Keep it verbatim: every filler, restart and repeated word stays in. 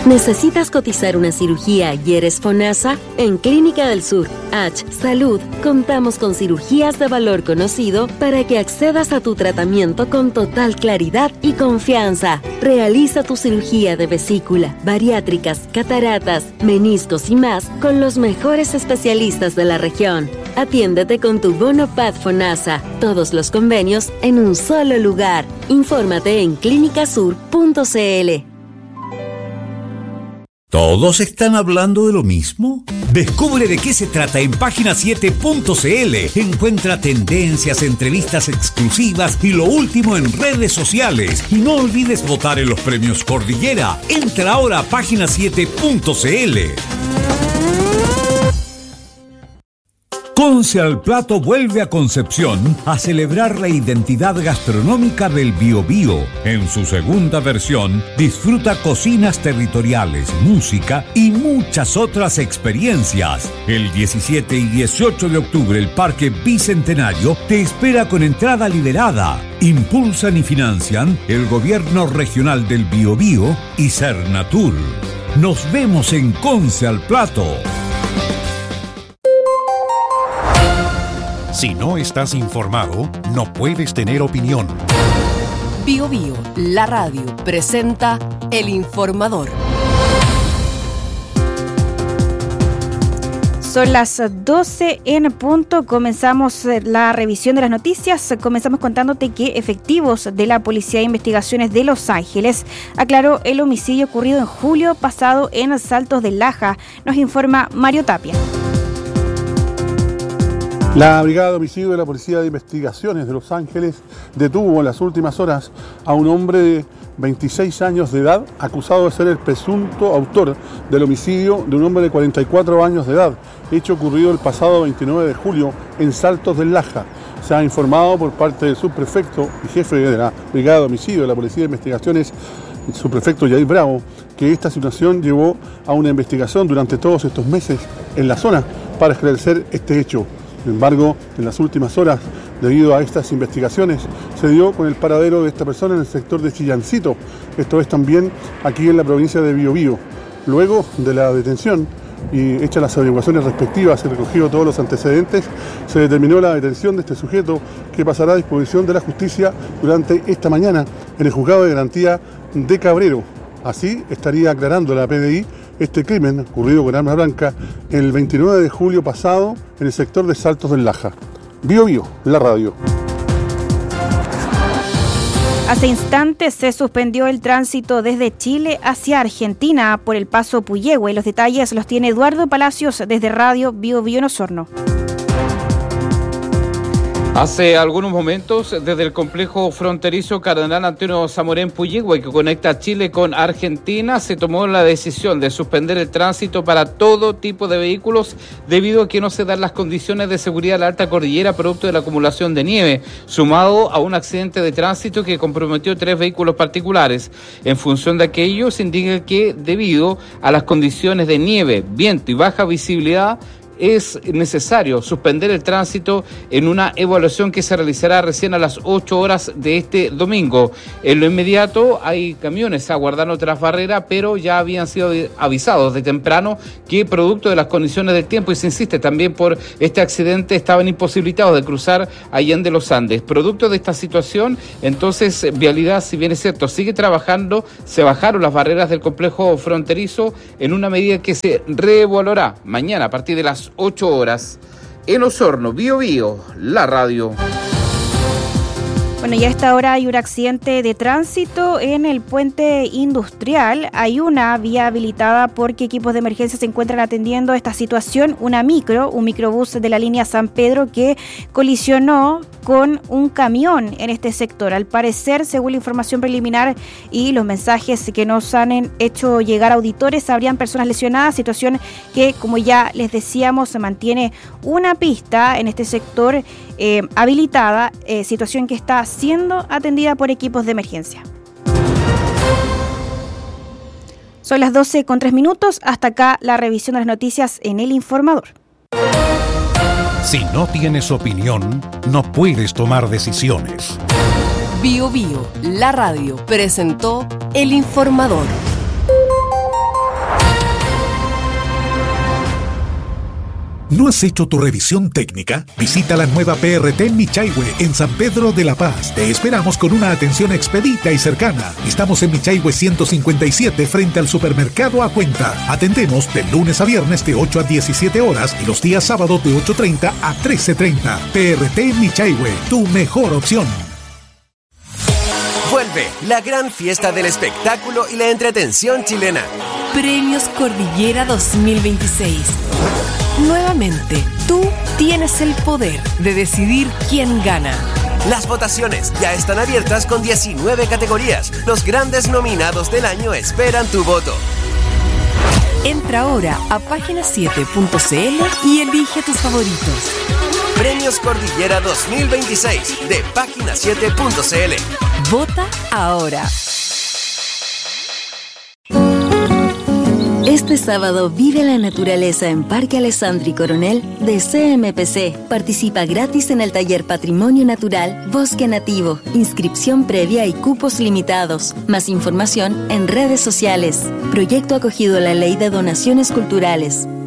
¿Necesitas cotizar una cirugía y eres FONASA? En Clínica del Sur, H Salud, contamos con cirugías de valor conocido para que accedas a tu tratamiento con total claridad y confianza. Realiza tu cirugía de vesícula, bariátricas, cataratas, meniscos y más con los mejores especialistas de la región. Atiéndete con tu bono P A D FONASA. Todos los convenios en un solo lugar. Infórmate en clínica sur punto c l. ¿Todos están hablando de lo mismo? Descubre de qué se trata en página siete punto c l. Encuentra tendencias, entrevistas exclusivas y lo último en redes sociales. Y no olvides votar en los premios Cordillera. Entra ahora a página siete punto c l. Conce al Plato vuelve a Concepción a celebrar la identidad gastronómica del Biobío. En su segunda versión, disfruta cocinas territoriales, música y muchas otras experiencias. El diecisiete y dieciocho de octubre, el Parque Bicentenario te espera con entrada liberada. Impulsan y financian el Gobierno Regional del Biobío y Cernatur. Nos vemos en Conce al Plato. Si no estás informado, no puedes tener opinión. Bio Bio, la radio, presenta El Informador. Son las doce en punto, comenzamos la revisión de las noticias. Comenzamos contándote que efectivos de la Policía de Investigaciones de Los Ángeles aclaró el homicidio ocurrido en julio pasado en Saltos del Laja. Nos informa Mario Tapia. La Brigada de Homicidio de la Policía de Investigaciones de Los Ángeles detuvo en las últimas horas a un hombre de veintiséis años de edad acusado de ser el presunto autor del homicidio de un hombre de cuarenta y cuatro años de edad, hecho ocurrido el pasado veintinueve de julio en Saltos del Laja. Se ha informado por parte del subprefecto y jefe de la Brigada de Homicidio de la Policía de Investigaciones, el subprefecto Yair Bravo, que esta situación llevó a una investigación durante todos estos meses en la zona para esclarecer este hecho. Sin embargo, en las últimas horas, debido a estas investigaciones, se dio con el paradero de esta persona en el sector de Chillancito, esto es también aquí en la provincia de Biobío. Luego de la detención y hechas las averiguaciones respectivas y recogido todos los antecedentes, se determinó la detención de este sujeto que pasará a disposición de la justicia durante esta mañana en el juzgado de garantía de Cabrero. Así estaría aclarando la P D I este crimen ocurrido con arma blanca el veintinueve de julio pasado en el sector de Saltos del Laja. Bio Bio, la radio. Hace instantes se suspendió el tránsito desde Chile hacia Argentina por el paso Puyehue. Los detalles los tiene Eduardo Palacios desde Radio Bio Bio en Osorno. Hace algunos momentos, desde el complejo fronterizo Cardenal Antonio Zamorén Puyehue, que conecta Chile con Argentina, se tomó la decisión de suspender el tránsito para todo tipo de vehículos debido a que no se dan las condiciones de seguridad en la alta cordillera producto de la acumulación de nieve, sumado a un accidente de tránsito que comprometió tres vehículos particulares. En función de aquello, se indica que debido a las condiciones de nieve, viento y baja visibilidad, es necesario suspender el tránsito en una evaluación que se realizará recién a las ocho horas de este domingo. En lo inmediato hay camiones aguardando tras barrera, pero ya habían sido avisados de temprano que producto de las condiciones del tiempo, y se insiste también por este accidente, estaban imposibilitados de cruzar Allende los Andes. Producto de esta situación, entonces Vialidad, si bien es cierto, sigue trabajando, se bajaron las barreras del complejo fronterizo en una medida que se reevaluará mañana a partir de las ocho horas. En Osorno, Bio Bio, la radio. Bueno, ya a esta hora hay un accidente de tránsito en el puente industrial. Hay una vía habilitada porque equipos de emergencia se encuentran atendiendo esta situación. Una micro, un microbús de la línea San Pedro que colisionó con un camión en este sector. Al parecer, según la información preliminar y los mensajes que nos han hecho llegar auditores, habrían personas lesionadas, situación que, como ya les decíamos, se mantiene una pista en este sector eh, habilitada, eh, situación que está siendo atendida por equipos de emergencia. Son las doce con tres minutos. Hasta acá la revisión de las noticias en El Informador. Si no tienes opinión, no puedes tomar decisiones. Bio Bio, la radio, presentó El Informador. ¿No has hecho tu revisión técnica? Visita la nueva P R T Michaihue en San Pedro de la Paz. Te esperamos con una atención expedita y cercana. Estamos en Michaihue ciento cincuenta y siete frente al supermercado A Cuenta. Atendemos de lunes a viernes de ocho a diecisiete horas y los días sábados de ocho treinta a trece treinta. P R T Michaihue, tu mejor opción. Vuelve la gran fiesta del espectáculo y la entretención chilena. Premios Cordillera dos mil veintiséis. Nuevamente, tú tienes el poder de decidir quién gana. Las votaciones ya están abiertas con diecinueve categorías. Los grandes nominados del año esperan tu voto. Entra ahora a página siete punto c l y elige tus favoritos. Premios Cordillera dos mil veintiséis de página siete punto c l. Vota ahora. Este sábado vive la naturaleza en Parque Alessandri Coronel de C M P C. Participa gratis en el taller Patrimonio Natural Bosque Nativo. Inscripción previa y cupos limitados. Más información en redes sociales. Proyecto acogido a la Ley de Donaciones Culturales.